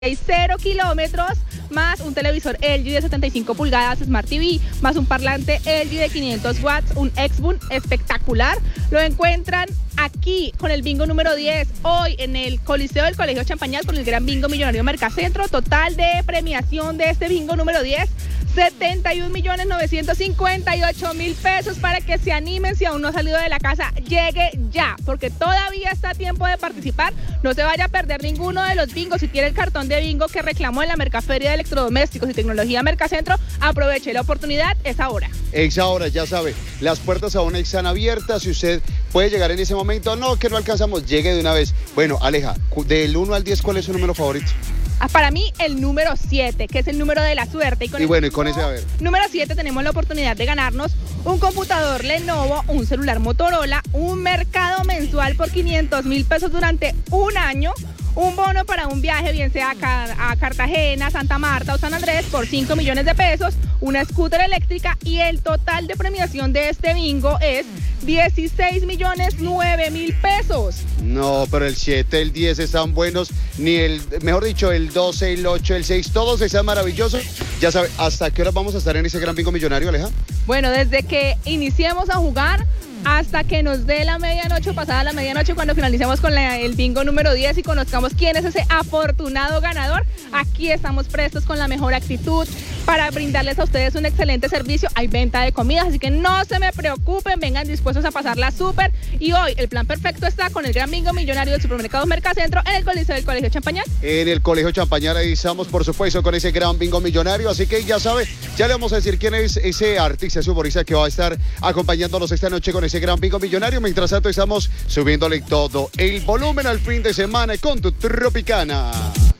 0 kilómetros, más un televisor LG de 75 pulgadas Smart TV, más un parlante LG de 500 watts, un Xbox espectacular. Lo encuentran aquí con el bingo número 10, hoy en el Coliseo del Colegio Champañat con el gran bingo millonario Mercacentro. Total de premiación de este bingo número 10, 71.958.000 pesos. Para que se animen, si aún no ha salido de la casa, llegue ya, porque todavía está a tiempo de participar. No se vaya a perder ninguno de los bingos. Si tiene el cartón de bingo que reclamó en la Mercaferia de Electrodomésticos y Tecnología Mercacentro, aproveche la oportunidad, es ahora. Es ahora, ya sabe, las puertas aún están abiertas. Si usted puede llegar en ese momento, no, que no alcanzamos, llegue de una vez. Bueno, Aleja, del 1 al 10, ¿cuál es su número favorito? Para mí, el número 7, que es el número de la suerte. Y bueno, y con ese, a ver. Número 7 tenemos la oportunidad de ganarnos un computador Lenovo, un celular Motorola, un mercado mensual por 500.000 pesos durante un año, un bono para un viaje, bien sea a Cartagena, Santa Marta o San Andrés, por 5 millones de pesos, una scooter eléctrica, y el total de premiación de este bingo es 16.009.000 pesos. No, pero el 7, el 10 están buenos, ni mejor dicho, el 12, el 8, el 6, todos están maravillosos. Ya sabe, ¿hasta qué hora vamos a estar en ese gran bingo millonario, Aleja? Bueno, desde que iniciemos a jugar hasta que nos dé la medianoche, pasada la medianoche, cuando finalicemos con el bingo número 10 y conozcamos quién es ese afortunado ganador. Aquí estamos prestos con la mejor actitud para brindarles a ustedes un excelente servicio. Hay venta de comidas, así que no se me preocupen, vengan dispuestos a pasarla súper. Y hoy el plan perfecto está con el gran bingo millonario del Supermercados Mercacentro en el Coliseo del Colegio Champañat. En el Colegio Champañat, ahí estamos, por supuesto, con ese gran bingo millonario. Así que ya sabe, ya le vamos a decir quién es ese artista, ese humorista que va a estar acompañándonos esta noche con ese gran bingo millonario. Mientras tanto, estamos subiéndole todo el volumen al fin de semana con tu Tropicana.